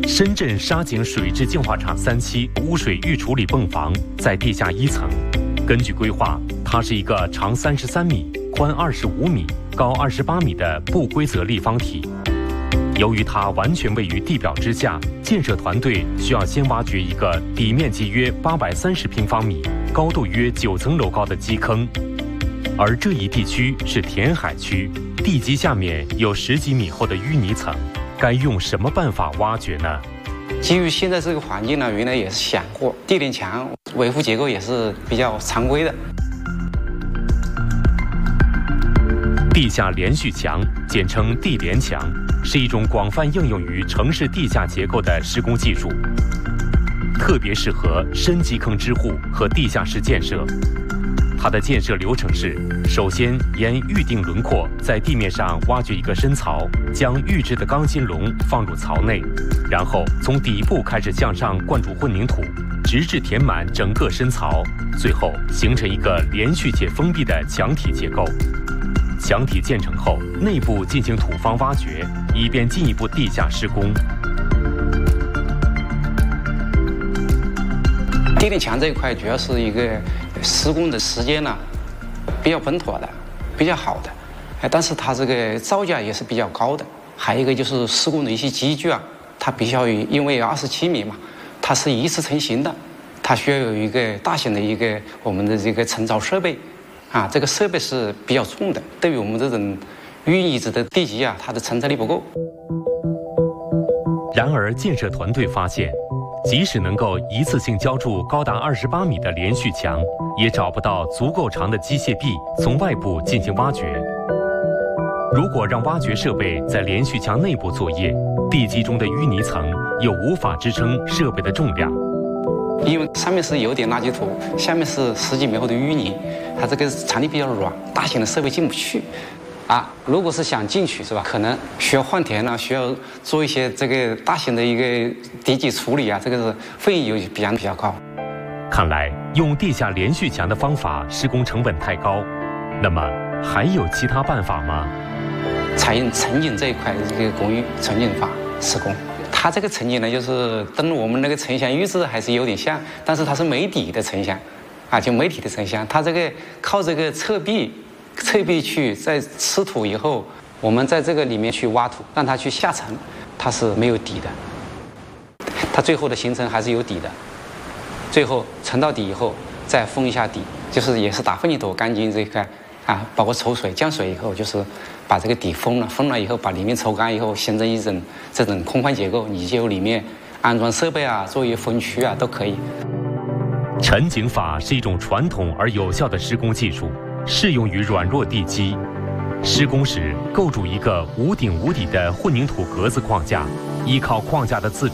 深圳沙井水质净化厂3期污水预处理泵房在地下1层。根据规划，它是一个长33米、宽25米、高28米的不规则立方体。由于它完全位于地表之下，建设团队需要先挖掘一个底面积约830平方米、高度约9层楼高的基坑。而这一地区是填海区，地基下面有10几米厚的淤泥层。该用什么办法挖掘呢？ 基于现在这个环境呢，原来也是想过地垫墙维护结构也是比较常规的。 地下连续墙，简称地连墙，是一种广泛应用于城市地下结构的施工技术，特别适合深基坑支护和地下室建设。它的建设流程是：首先沿预定轮廓在地面上挖掘一个深槽，将预制的钢筋笼放入槽内，然后从底部开始向上灌注混凝土，直至填满整个深槽，最后形成一个连续且封闭的墙体结构。墙体建成后，内部进行土方挖掘，以便进一步地下施工。 地垫墙这一块主要是一个施工的时间呢比较稳妥的，比较好的，但是它这个造价也是比较高的。还有一个就是施工的一些机具啊，它必须要因为有27米嘛，它是一次成型的，它需要有一个大型的一个我们的这个承造设备啊，这个设备是比较重的，对于我们这种淤泥质的地基啊，它的承载力不够。 然而，建设团队发现，即使能够一次性浇筑高达28米的连续墙，也找不到足够长的机械臂从外部进行挖掘。如果让挖掘设备在连续墙内部作业，地基中的淤泥层又无法支撑设备的重量。 因为上面是有点垃圾土，下面是10几米厚的淤泥，它这个场地比较软，大型的设备进不去。如果是想进去是吧，可能需要换田了，需要做一些这个大型的一个地基处理啊，这个是费用比较高。 看来用地下连续墙的方法施工成本太高，那么还有其他办法吗？ 采用沉井这一块这个工艺沉井法施工，它这个沉井呢，就是跟我们那个沉箱预制还是有点像，但是它是没底的沉箱，就没底的沉箱，它这个靠这个侧壁去在吃土以后，我们在这个里面去挖土，让它去下沉，它是没有底的，它最后的形成还是有底的，最后沉到底以后再封一下底，就是也是打混凝土钢筋这一块包括抽水降水以后，就是把这个底封了以后，把里面抽干以后，形成一种这种空宽结构，你就里面安装设备做一些分区都可以。 沉井法是一种传统而有效的施工技术，适用于软弱地基。施工时构筑一个无顶无底的混凝土格子框架，依靠框架的自